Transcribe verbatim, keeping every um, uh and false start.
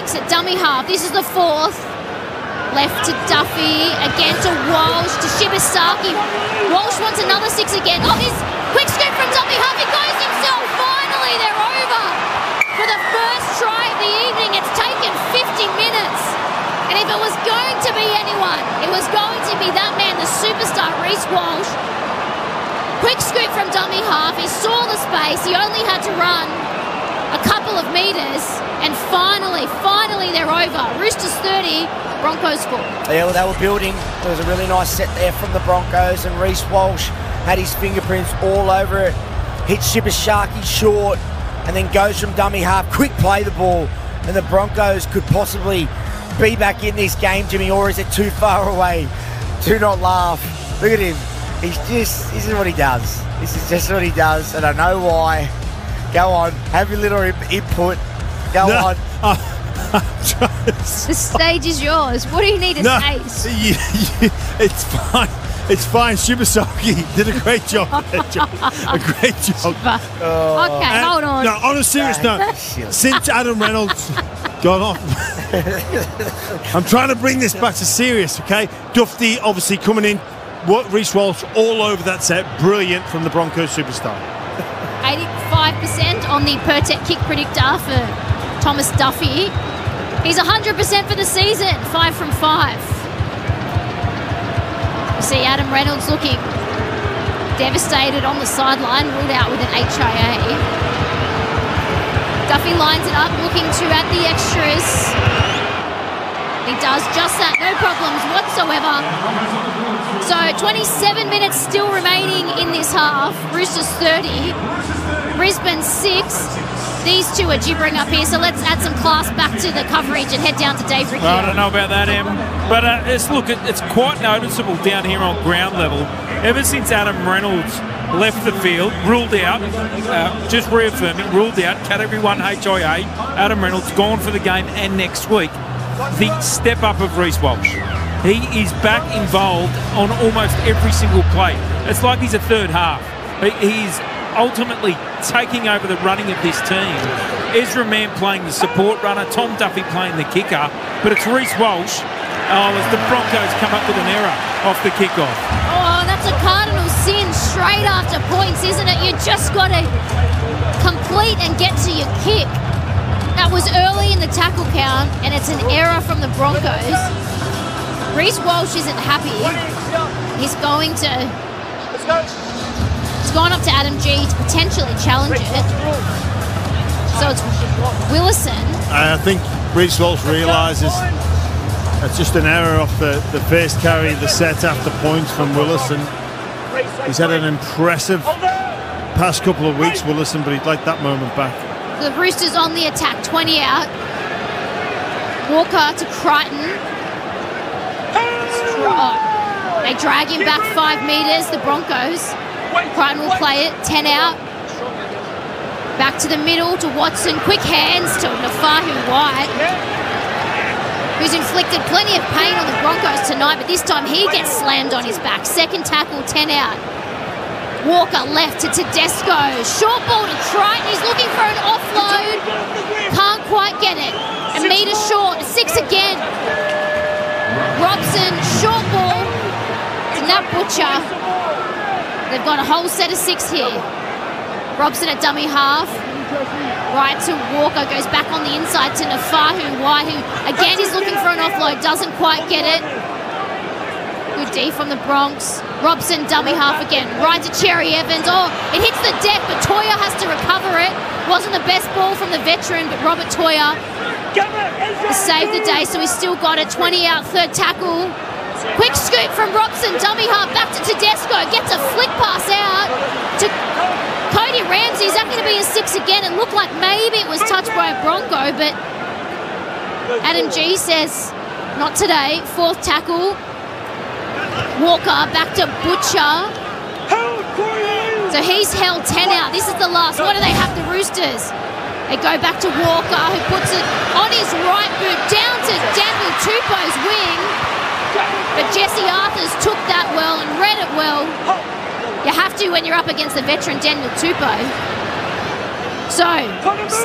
six at dummy half. This is the fourth. Left to Duffy, again to Walsh, to Shibasaki. Walsh wants another six again. Oh, his quick scoop from dummy half. He goes himself. Finally, they're over. For the first try of the evening, it's taken fifty minutes. And if it was going to be anyone, it was going to be that man, the superstar, Reece Walsh. Quick scoop from dummy half. He saw the space. He only had to run a couple of metres. And finally, finally, they're over. Roosters thirty, Broncos four. Yeah, well, they were building. There was a really nice set there from the Broncos, and Reece Walsh had his fingerprints all over it. Hit Shibasaki short, and then goes from dummy half. Quick play the ball, and the Broncos could possibly be back in this game, Jimmy, or is it too far away? Do not laugh. Look at him. He's just, this is what he does. This is just what he does, and I know why. Go on, have your little input. Go no, on. Uh, the stage is yours. What do you need to no, say? You, you, it's fine. It's fine. Shibasaki did a great job. A great job. Oh. Okay, and, hold on. No, on a serious note, since Adam Reynolds got off, I'm trying to bring this back to serious, okay? Dufty obviously coming in. What Reece Walsh all over that set. Brilliant from the Broncos superstar. eighty-five percent on the per-tech kick predictor for Thomas Duffy. He's one hundred percent for the season, five from five. You see Adam Reynolds looking devastated on the sideline, ruled out with an H I A. Duffy lines it up, looking to add the extras. He does just that, no problems whatsoever. So twenty-seven minutes still remaining in this half. Roosters thirty, Brisbane six. These two are gibbering up here, so let's add some class back to the coverage and head down to Dave Riccio. I don't know about that, Em, but uh, it's, look, it, it's quite noticeable down here on ground level. Ever since Adam Reynolds left the field, ruled out, uh, just reaffirming, ruled out, category one H I A, Adam Reynolds gone for the game and next week. The step up of Reece Walsh. He is back involved on almost every single play. It's like he's a third half. He, he's ultimately taking over the running of this team. Ezra Mann playing the support runner, Tom Duffy playing the kicker, but it's Reece Walsh oh, as the Broncos come up with an error off the kickoff. Oh, that's a cardinal sin straight after points, isn't it? You just got to complete and get to your kick. That was early in the tackle count, and it's an error from the Broncos. Reece Walsh isn't happy. He's going to... Let's go. It's gone up to Adam G to potentially challenge it. So it's Willison. I think Reece Walsh realises it's just an error off the, the first carry of the set after points from Willison. He's had an impressive past couple of weeks, Willison, but he'd like that moment back. The Roosters on the attack, twenty out. Walker to Crichton. Oh, they drag him back five metres, the Broncos. Crichton will play it, ten out. Back to the middle to Watson. Quick hands to Nafahu White, who's inflicted plenty of pain on the Broncos tonight, but this time he gets slammed on his back. Second tackle, ten out. Walker left to Tedesco. Short ball to Crichton. He's looking for an offload. Can't quite get it. A metre short. Six again. Robson, short ball to Nat Butcher. They've got a whole set of six here. Robson at dummy half. Right to Walker. Goes back on the inside to Nafahu White, who again is looking for an offload. Doesn't quite get it. Good D from the Bronx. Robson, dummy half again. Right to Cherry Evans. Oh, it hits the deck, but Toya has to recover it. Wasn't the best ball from the veteran, but Robert Toya saved the day, so he's still got it. twenty out, third tackle. Quick scoop from Robson, dummy half, back to Tedesco. Gets a flick pass out to Cody Ramsey. Is that going to be a six again? It looked like maybe it was touched by a Bronco, but Adam G says, not today. Fourth tackle. Walker back to Butcher. So he's held ten out. This is the last. What do they have, the Roosters? They go back to Walker, who puts it on his right boot, down to Daniel Tupou's wing. But Jesse Arthurs took that well and read it well. You have to when you're up against the veteran Daniel Tupou. So